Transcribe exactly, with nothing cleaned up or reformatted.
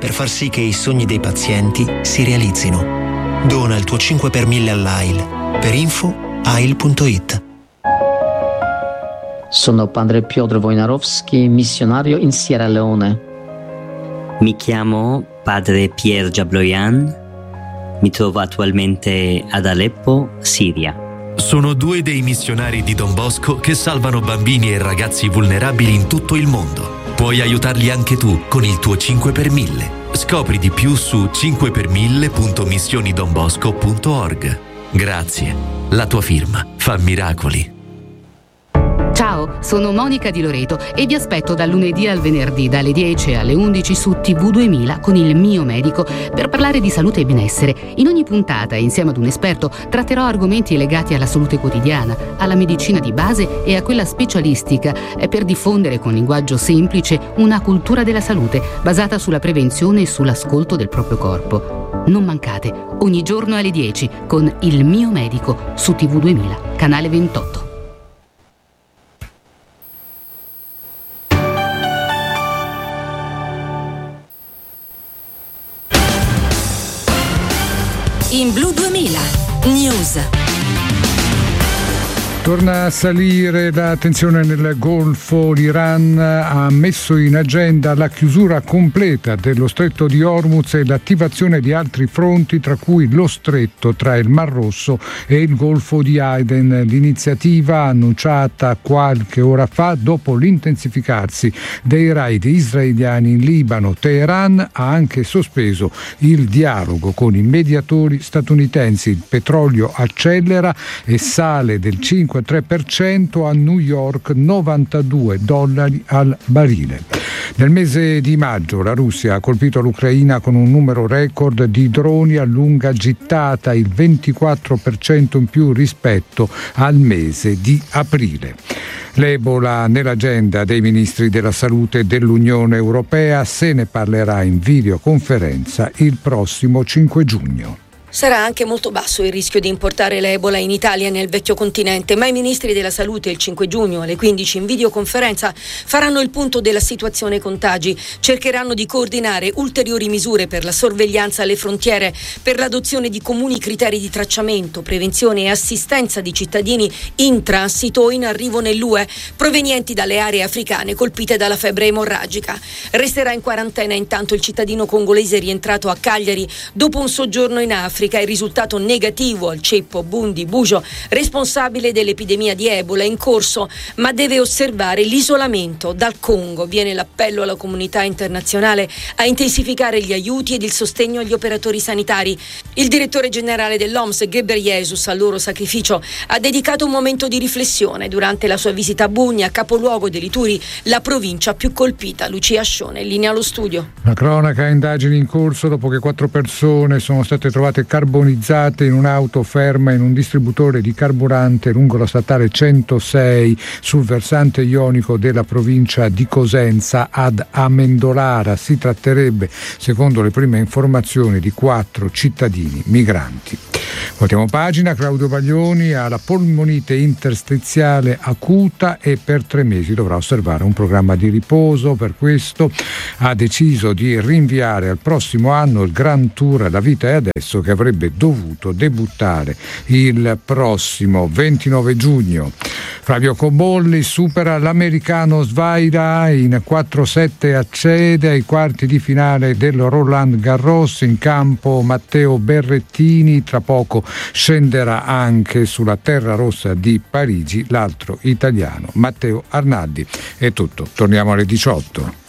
per far sì che i sogni dei pazienti si realizzino. Dona il tuo cinque per mille all'A I L. Per info A I L punto it. Sono padre Piotr Wojnarowski, missionario in Sierra Leone. Mi chiamo padre Pierre Jabloyan. Mi trovo attualmente ad Aleppo, Siria. Sono due dei missionari di Don Bosco che salvano bambini e ragazzi vulnerabili in tutto il mondo. Puoi aiutarli anche tu con il tuo cinque per mille. Scopri di più su cinque per mille punto missioni don bosco punto org. Grazie. La tua firma fa miracoli. Ciao, sono Monica Di Loreto e vi aspetto dal lunedì al venerdì dalle dieci alle undici su T V duemila con il mio medico per parlare di salute e benessere. In ogni puntata, insieme ad un esperto, tratterò argomenti legati alla salute quotidiana, alla medicina di base e a quella specialistica per diffondere con linguaggio semplice una cultura della salute basata sulla prevenzione e sull'ascolto del proprio corpo. Non mancate, ogni giorno alle dieci con il mio medico su T V duemila, canale ventotto. In Blu duemila News. Torna a salire la tensione nel Golfo. L'Iran ha messo in agenda la chiusura completa dello stretto di Hormuz e l'attivazione di altri fronti, tra cui lo stretto tra il Mar Rosso e il Golfo di Aden. L'iniziativa, annunciata qualche ora fa dopo l'intensificarsi dei raid israeliani in Libano. Teheran ha anche sospeso il dialogo con i mediatori statunitensi. Il petrolio accelera e sale del cinque virgola tre per cento, a New York novantadue dollari al barile. Nel mese di maggio la Russia ha colpito l'Ucraina con un numero record di droni a lunga gittata, il ventiquattro per cento in più rispetto al mese di aprile. L'Ebola nell'agenda dei ministri della salute dell'Unione Europea, se ne parlerà in videoconferenza il prossimo cinque giugno. Sarà anche molto basso il rischio di importare l'Ebola in Italia e nel vecchio continente, ma i ministri della salute il cinque giugno alle quindici in videoconferenza faranno il punto della situazione contagi, cercheranno di coordinare ulteriori misure per la sorveglianza alle frontiere, per l'adozione di comuni criteri di tracciamento, prevenzione e assistenza di cittadini in transito o in arrivo nell'U E provenienti dalle aree africane colpite dalla febbre emorragica. Resterà in quarantena intanto il cittadino congolese rientrato a Cagliari dopo un soggiorno in Africa. È risultato negativo al ceppo Bundi Bujo, responsabile dell'epidemia di Ebola in corso, ma deve osservare l'isolamento. Dal Congo viene l'appello alla comunità internazionale a intensificare gli aiuti ed il sostegno agli operatori sanitari. Il direttore generale dell'O M S, Ghebreyesus, al loro sacrificio, ha dedicato un momento di riflessione durante la sua visita a Bugna, capoluogo dell'Ituri, la provincia più colpita. Lucia Scione, in linea allo studio. La cronaca, indagini in corso dopo che quattro persone sono state trovate carbonizzate in un'auto ferma in un distributore di carburante lungo la statale centosei sul versante ionico della provincia di Cosenza ad Amendolara. Si tratterebbe, secondo le prime informazioni, di quattro cittadini migranti. Voltiamo pagina. Claudio Baglioni ha la polmonite interstiziale acuta e per tre mesi dovrà osservare un programma di riposo. Per questo ha deciso di rinviare al prossimo anno il Grand Tour La vita è adesso, che avrebbe dovuto debuttare il prossimo ventinove giugno. Flavio Cobolli supera l'americano Svaira in quattro sette, accede ai quarti di finale del Roland Garros. In campo Matteo Berrettini, tra poco scenderà anche sulla terra rossa di Parigi l'altro italiano Matteo Arnaldi. È tutto, torniamo alle diciotto.